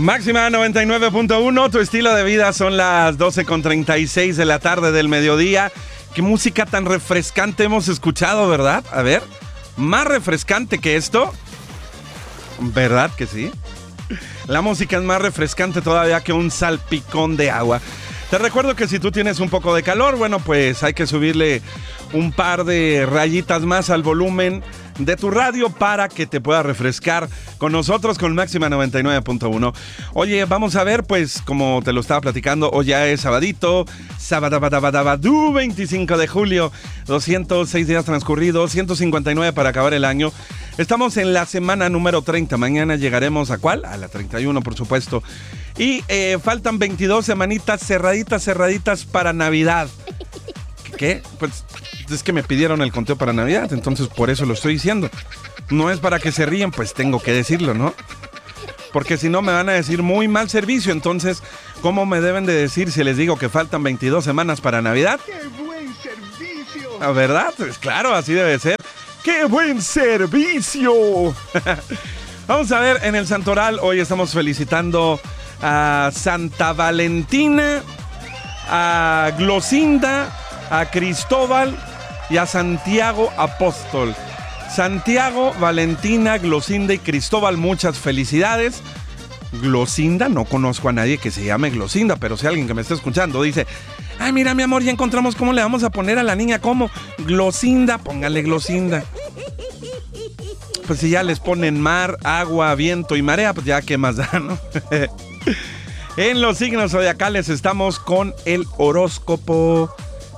Máxima 99.1, tu estilo de vida. Son las 12:36 de la tarde del mediodía. Qué música tan refrescante hemos escuchado, ¿verdad? A ver, más refrescante que esto. ¿Verdad que sí? La música es más refrescante todavía que un salpicón de agua. Te recuerdo que si tú tienes un poco de calor, bueno, pues hay que subirle un par de rayitas más al volumen de tu radio para que te pueda refrescar con nosotros con Máxima 99.1. Oye, vamos a ver, pues, como te lo estaba platicando, hoy ya es sabadito, sábado 25 de julio, 206 días transcurridos, 159 para acabar el año. Estamos en la semana número 30, mañana llegaremos ¿a cuál? A la 31, por supuesto. Y faltan 22 semanitas cerraditas para Navidad. ¿Qué? Pues es que me pidieron el conteo para Navidad, entonces por eso lo estoy diciendo. No es para que se ríen, pues tengo que decirlo, ¿no? Porque si no me van a decir muy mal servicio, entonces, ¿cómo me deben de decir si les digo que faltan 22 semanas para Navidad? ¡Qué buen servicio! ¿La verdad? Pues claro, así debe ser. ¡Qué buen servicio! Vamos a ver, en el Santoral hoy estamos felicitando a Santa Valentina, a Glosinda, a Cristóbal y a Santiago Apóstol. Santiago, Valentina, Glosinda y Cristóbal, muchas felicidades. Glosinda, no conozco a nadie que se llame Glosinda, pero si alguien que me está escuchando dice: ay, mira, mi amor, ya encontramos cómo le vamos a poner a la niña, ¿cómo? Glosinda, póngale Glosinda. Pues si ya les ponen mar, agua, viento y marea, pues ya qué más da, ¿no? En los signos zodiacales estamos con el horóscopo.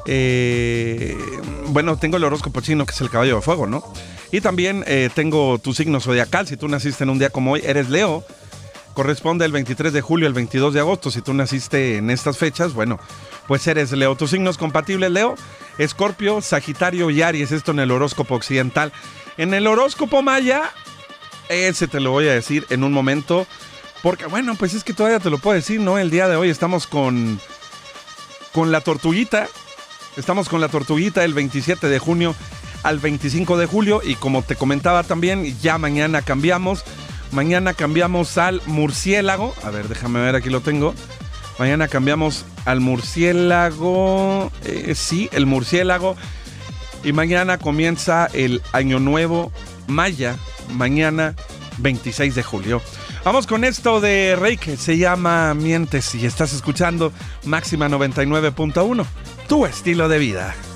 Bueno, tengo el horóscopo chino, que es el caballo de fuego, ¿no? Y también tengo tu signo zodiacal. Si tú naciste en un día como hoy, eres Leo. Corresponde el 23 de julio al 22 de agosto. Si tú naciste en estas fechas, bueno, pues eres Leo. Tus signos compatibles, Leo: Escorpio, Sagitario y Aries. Esto en el horóscopo occidental. En el horóscopo maya, ese te lo voy a decir en un momento, porque bueno, pues es que todavía te lo puedo decir, ¿no? El día de hoy estamos con la tortuguita. Estamos con la tortuguita el 27 de junio al 25 de julio. Y como te comentaba también, ya mañana cambiamos. Mañana cambiamos al murciélago. A ver, déjame ver, aquí lo tengo. Mañana cambiamos al murciélago. Sí, el murciélago. Y mañana comienza el año nuevo maya. Mañana 26 de julio. Vamos con esto de Rey, que se llama Mientes. Y estás escuchando Máxima 99.1. Tu estilo de vida.